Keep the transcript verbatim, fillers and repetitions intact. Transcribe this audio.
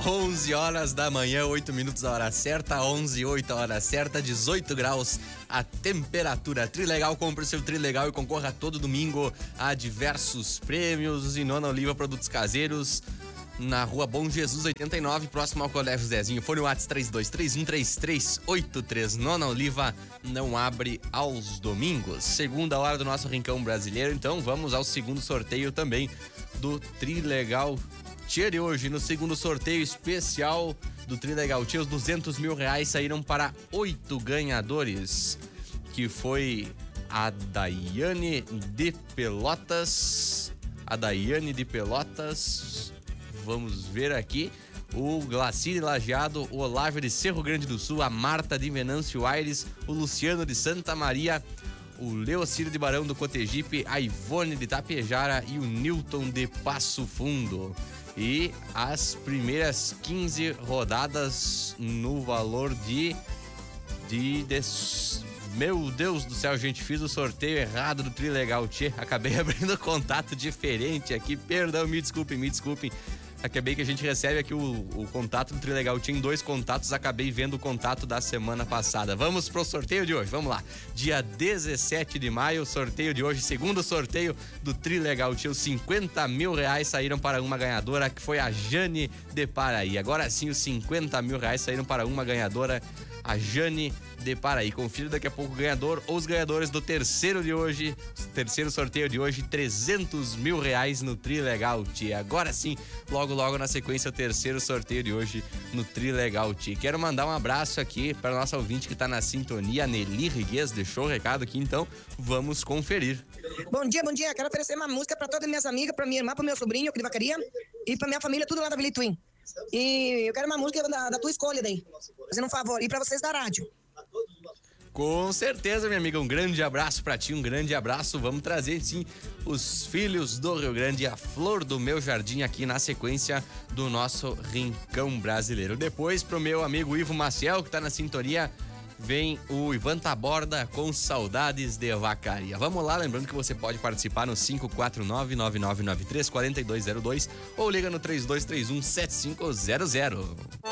onze horas da manhã, oito minutos a hora certa, onze, oito a hora certa, dezoito graus a temperatura. Trilegal, compre seu Trilegal e concorra todo domingo a diversos prêmios. Usinona Oliva, produtos caseiros, na rua Bom Jesus oitenta e nove, próximo ao Colégio Zezinho. Fone WhatsApp três dois três um três três oito três. Nona Oliva não abre aos domingos. Segunda hora do nosso Rincão Brasileiro, então vamos ao segundo sorteio também do Trilegal Tia de hoje. No segundo sorteio especial do Trilegal Tia, os duzentos mil reais saíram para oito ganhadores, que foi a Daiane de Pelotas, a Daiane de Pelotas, vamos ver aqui, o Glacine Lajeado, o Olávio de Cerro Grande do Sul, a Marta de Venâncio Aires, o Luciano de Santa Maria, o Leocídio de Barão do Cotegipe, a Ivone de Tapejara e o Newton de Passo Fundo. E as primeiras quinze rodadas no valor de... de, de meu Deus do céu, gente, fiz o sorteio errado do Trilegal Tchê. Acabei abrindo contato diferente aqui. Perdão, me desculpem, me desculpem. Acabei que a gente recebe aqui o, o contato do Trilegal. Tinha dois contatos, acabei vendo o contato da semana passada. Vamos pro sorteio de hoje, vamos lá. Dia dezessete de maio, sorteio de hoje, segundo sorteio do Trilegal. Tinha os cinquenta mil reais saíram para uma ganhadora, que foi a Jane de Paraí. Agora sim, os cinquenta mil reais saíram para uma ganhadora, a Jane de Paraí. Confira daqui a pouco o ganhador ou os ganhadores do terceiro de hoje, terceiro sorteio de hoje, trezentos mil reais no Trilegal Tia. Agora sim, logo logo na sequência, o terceiro sorteio de hoje no Trilegal Tia. Quero mandar um abraço aqui para nossa ouvinte que tá na sintonia, a Nelly Riguez, deixou o recado aqui, então vamos conferir. Bom dia, bom dia, quero oferecer uma música para todas as minhas amigas, para minha irmã, para meu sobrinho, que de vacaria, e para minha família, tudo lá da Vila Twin. E eu quero uma música da, da tua escolha daí, fazendo um favor, e para vocês da rádio. Com certeza, minha amiga, um grande abraço pra ti, um grande abraço. Vamos trazer, sim, os filhos do Rio Grande, a flor do meu jardim, aqui na sequência do nosso Rincão Brasileiro. Depois, pro meu amigo Ivo Maciel, que tá na sintonia, vem o Ivan Taborda com Saudades de Vacaria. Vamos lá, lembrando que você pode participar no cinco quatro nove, nove nove nove três, quatro dois zero dois ou liga no três dois três um, sete cinco zero zero.